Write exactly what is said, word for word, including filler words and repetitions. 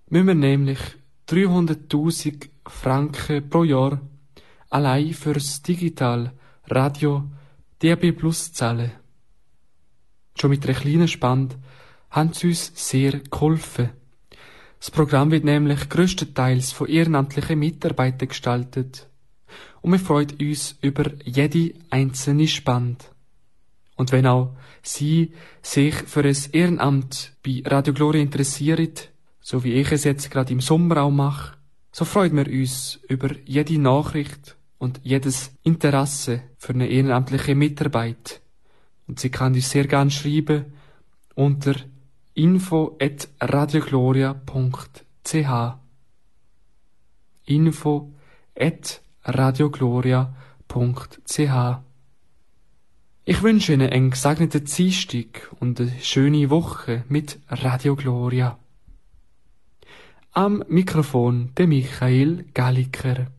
müssen wir nämlich dreihunderttausend Franken pro Jahr allein fürs Digital Radio D A B Plus zahlen. Schon mit einer kleinen Spende haben sie uns sehr geholfen. Das Programm wird nämlich grösstenteils von ehrenamtlichen Mitarbeitern gestaltet. Und wir freuen uns über jede einzelne Spende. Und wenn auch Sie sich für ein Ehrenamt bei Radio Gloria interessieren, so wie ich es jetzt gerade im Sommer auch mache, so freuen wir uns über jede Nachricht und jedes Interesse für eine ehrenamtliche Mitarbeit. Und Sie kann uns sehr gerne schreiben unter info at radiogloria punkt c h. info at radiogloria punkt c h. Ich wünsche Ihnen einen gesegneten Dienstag und eine schöne Woche mit Radio Gloria. Am Mikrofon der Michael Galliker.